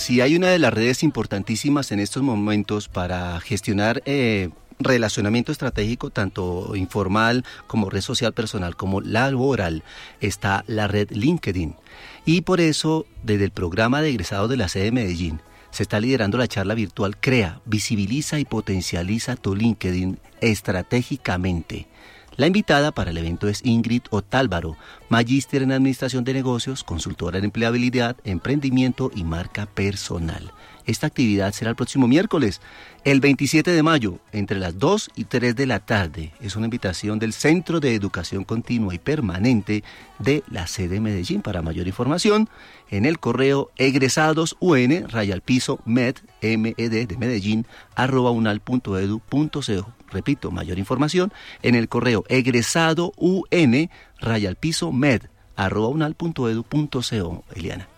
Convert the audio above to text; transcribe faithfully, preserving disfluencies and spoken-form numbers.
Si hay una de las redes importantísimas en estos momentos para gestionar eh, relacionamiento estratégico, tanto informal como red social personal, como laboral, está la red LinkedIn. Y por eso, desde el programa de egresados de la sede de Medellín, se está liderando la charla virtual Crea, visibiliza y potencializa tu LinkedIn estratégicamente. La invitada para el evento es Ingrid Otálvaro, magíster en Administración de Negocios, consultora en empleabilidad, emprendimiento y marca personal. Esta actividad será el próximo miércoles, el veintisiete de mayo, entre las dos y tres de la tarde. Es una invitación del Centro de Educación Continua y Permanente de la sede de Medellín. Para mayor información, en el correo egresadosun, raya al piso, med, med de Medellín, arroba unal punto edu punto co. Repito, mayor información en el correo egresadoun, raya al piso, med, arroba unal punto edu punto co. Eliana.